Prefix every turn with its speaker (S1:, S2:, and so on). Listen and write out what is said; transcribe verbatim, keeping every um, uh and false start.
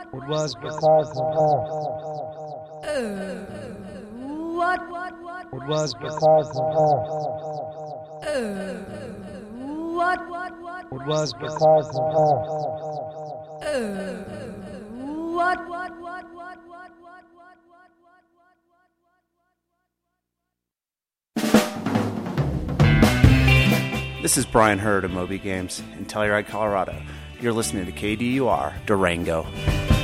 S1: It was because
S2: What?
S1: it was because
S2: What?
S1: it was because
S2: What?
S3: This is Brian Hurd of Moby Games in Telluride, Colorado. You're listening to K D U R Durango.